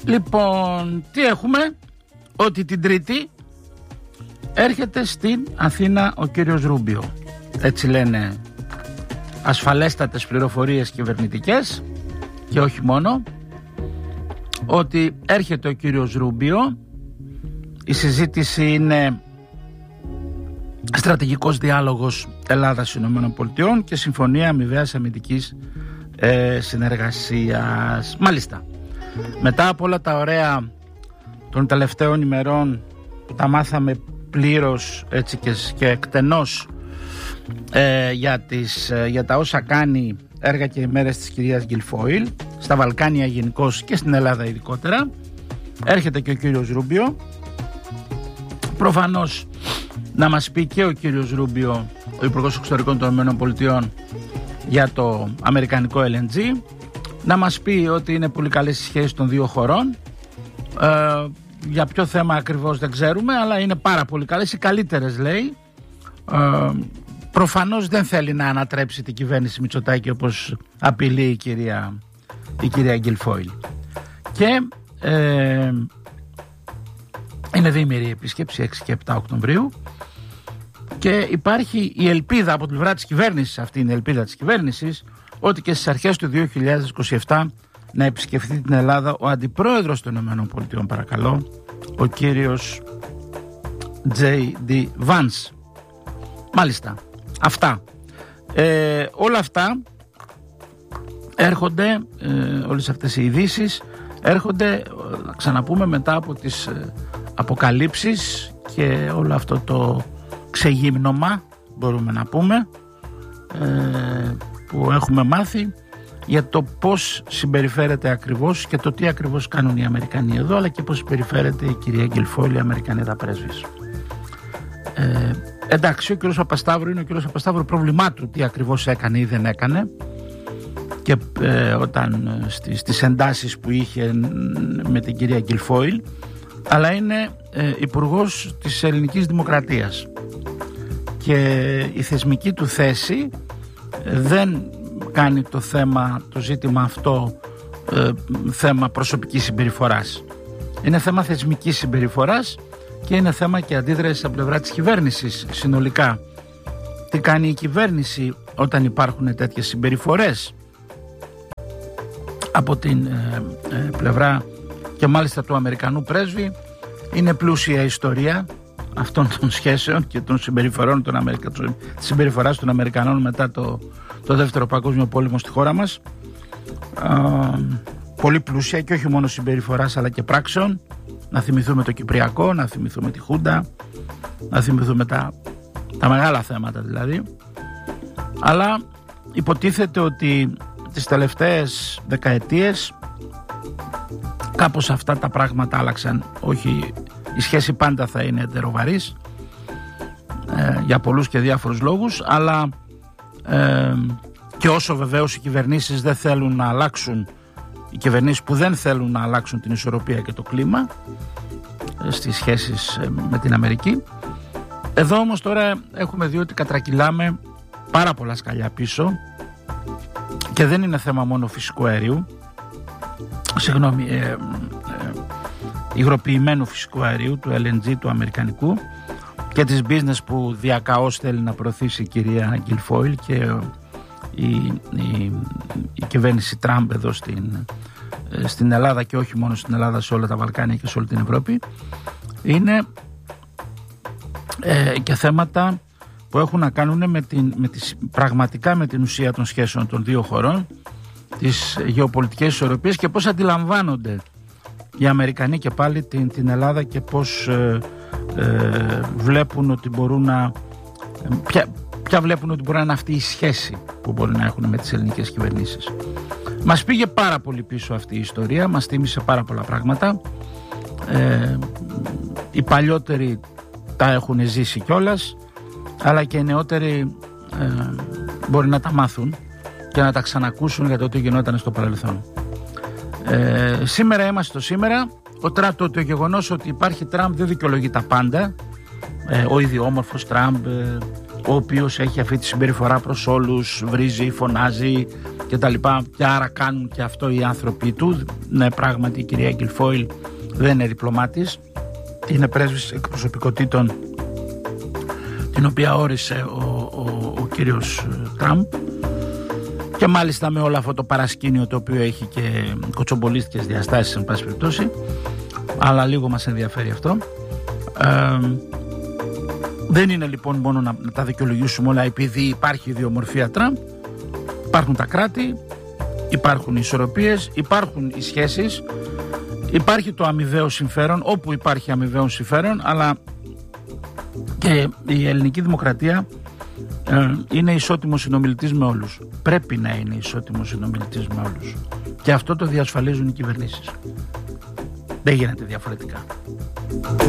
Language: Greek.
Λοιπόν, τι έχουμε? Ότι την Τρίτη έρχεται στην Αθήνα ο κύριος Ρούμπιο. Έτσι λένε ασφαλέστατες πληροφορίες κυβερνητικές και όχι μόνο. Ότι έρχεται ο κύριος Ρούμπιο. Η συζήτηση είναι στρατηγικός διάλογος Ελλάδας-ΗΠΑ και συμφωνία αμοιβαίας αμυντικής συνεργασίας. Μάλιστα, μετά από όλα τα ωραία των τελευταίων ημερών που τα πλήρως έτσι και εκτενώς για τα όσα κάνει έργα και ημέρες της κυρίας Γκιλφόιλ στα Βαλκάνια γενικώς και στην Ελλάδα ειδικότερα, έρχεται και ο κύριος Ρούμπιο. Προφανώς να μας πει και ο κύριος Ρούμπιο, ο Υπουργός Εξωτερικών των ΗΠΑ, για το αμερικανικό LNG, να μας πει ότι είναι πολύ καλές οι σχέσεις των δύο χωρών. Για ποιο θέμα ακριβώς δεν ξέρουμε, αλλά είναι πάρα πολύ καλές, οι καλύτερες λέει. Προφανώς δεν θέλει να ανατρέψει την κυβέρνηση Μητσοτάκη όπως απειλεί η κυρία Γκιλφόιλ. Και είναι διήμερη επίσκεψη 6 και 7 Οκτωβρίου και υπάρχει η ελπίδα από την πλευρά της κυβέρνησης, αυτή είναι η ελπίδα της κυβέρνησης, ότι και στις αρχές του 2027 να επισκεφθεί την Ελλάδα ο αντιπρόεδρος των ΗΠΑ, παρακαλώ, ο κύριος J.D. Vance. Μάλιστα, αυτά. Όλα αυτά έρχονται, όλες αυτές οι ειδήσεις έρχονται, να ξαναπούμε, μετά από τις αποκαλύψεις και όλο αυτό το ξεγύμνομα, μπορούμε να πούμε, που έχουμε μάθει για το πώς συμπεριφέρεται ακριβώς και το τι ακριβώς κάνουν οι Αμερικανοί εδώ, αλλά και πώς συμπεριφέρεται η κυρία Γκιλφόιλ, η Αμερικανίδα πρέσβης. Εντάξει, ο κύριος Παπασταύρου είναι ο κύριος Παπασταύρου, πρόβλημά του τι ακριβώς έκανε ή δεν έκανε, και όταν στις εντάσεις που είχε με την κυρία Γκιλφόιλ, αλλά είναι υπουργός της ελληνικής δημοκρατίας και η θεσμική του θέση δεν κάνει το ζήτημα αυτό θέμα προσωπικής συμπεριφοράς. Είναι θέμα θεσμικής συμπεριφοράς και είναι θέμα και αντίδρασης από πλευρά της κυβέρνησης συνολικά. Τι κάνει η κυβέρνηση όταν υπάρχουν τέτοιες συμπεριφορές από την πλευρά και μάλιστα του Αμερικανού πρέσβη. Είναι πλούσια ιστορία αυτών των σχέσεων και των συμπεριφορών της συμπεριφοράς των Αμερικανών μετά το Δεύτερο Παγκόσμιο Πόλεμο στη χώρα μας. Πολύ πλούσια και όχι μόνο συμπεριφοράς αλλά και πράξεων. Να θυμηθούμε το Κυπριακό, να θυμηθούμε τη Χούντα, να θυμηθούμε τα μεγάλα θέματα δηλαδή. Αλλά υποτίθεται ότι τις τελευταίες δεκαετίες κάπως αυτά τα πράγματα άλλαξαν. Όχι, η σχέση πάντα θα είναι ετεροβαρής για πολλούς και διάφορους λόγους, αλλά και όσο βεβαίως οι κυβερνήσεις δεν θέλουν να αλλάξουν, οι κυβερνήσεις που δεν θέλουν να αλλάξουν την ισορροπία και το κλίμα στις σχέσεις με την Αμερική. Εδώ όμως τώρα έχουμε δει ότι κατρακυλάμε πάρα πολλά σκαλιά πίσω και δεν είναι θέμα μόνο φυσικού αερίου, υγροποιημένου φυσικού αερίου, του LNG, του αμερικανικού, και της business που διακαώς θέλει να προωθήσει η κυρία Γκιλφόιλ και η κυβέρνηση Τραμπ εδώ στην Ελλάδα, και όχι μόνο στην Ελλάδα, σε όλα τα Βαλκάνια και σε όλη την Ευρώπη. Είναι και θέματα που έχουν να κάνουν πραγματικά με την ουσία των σχέσεων των δύο χωρών, τις γεωπολιτικές ισορροπίες και πώς αντιλαμβάνονται οι Αμερικανοί και πάλι την Ελλάδα και πώς βλέπουν ότι μπορούν να ποια βλέπουν ότι μπορεί να είναι αυτή η σχέση που μπορεί να έχουν με τις ελληνικές κυβερνήσεις. Μας πήγε πάρα πολύ πίσω αυτή η ιστορία, μας θύμισε πάρα πολλά πράγματα. Οι παλιότεροι τα έχουν ζήσει κιόλας, αλλά και οι νεότεροι μπορεί να τα μάθουν και να τα ξανακούσουν για το τι γινόταν στο παρελθόν. Σήμερα είμαστε το σήμερα. Το γεγονός ότι υπάρχει Τραμπ δεν δικαιολογεί τα πάντα. Ο ιδιόμορφος Τραμπ, ο οποίος έχει αυτή τη συμπεριφορά προς όλους, βρίζει, φωνάζει κτλ. Και άρα κάνουν και αυτό οι άνθρωποι του. Ναι, πράγματι η κυρία Γκιλφόιλ δεν είναι διπλωμάτης, είναι πρέσβης εκπροσωπικότητων, την οποία όρισε ο κύριος Τραμπ, και μάλιστα με όλο αυτό το παρασκήνιο το οποίο έχει και κοτσομπολίστικες διαστάσεις, εν πάση περιπτώσει, αλλά λίγο μας ενδιαφέρει αυτό. Δεν είναι λοιπόν μόνο να τα δικαιολογήσουμε όλα επειδή υπάρχει η ιδιομορφία Τραμπ. Υπάρχουν τα κράτη, υπάρχουν οι ισορροπίες, υπάρχουν οι σχέσεις, υπάρχει το αμοιβαίο συμφέρον, όπου υπάρχει αμοιβαίο συμφέρον, αλλά και η ελληνική δημοκρατία είναι ισότιμος συνομιλητής με όλους. Πρέπει να είναι ισότιμος συνομιλητής με όλους. Και αυτό το διασφαλίζουν οι κυβερνήσεις. Δεν γίνεται διαφορετικά.